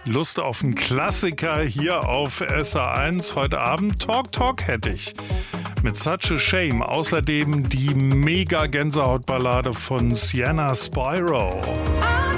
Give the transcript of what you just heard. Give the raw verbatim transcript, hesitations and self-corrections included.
Lust auf einen Klassiker hier auf S A eins heute Abend? Talk Talk hätte ich. Mit Such a Shame. Außerdem die Mega-Gänsehautballade von Sienna Spyro.